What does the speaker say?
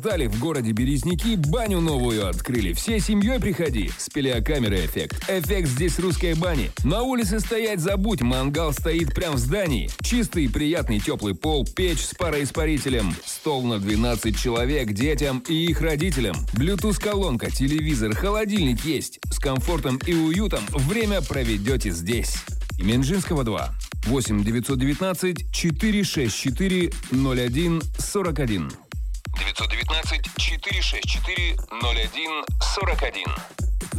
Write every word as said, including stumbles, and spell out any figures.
Далее в городе Березники баню новую открыли. Всей семьей приходи. Спелеокамера эффект. Эффект здесь русской бани. На улице стоять забудь, мангал стоит прямо в здании. Чистый, приятный, теплый пол, печь с пароиспарителем. Стол на двенадцать человек, детям и их родителям. Bluetooth-колонка, телевизор, холодильник есть. С комфортом и уютом время проведете здесь. Минжинского два. восемь девятьсот девятнадцать четыре шесть четыре ноль один сорок один. девятьсот девятнадцать четыре шесть четыре ноль один сорок один.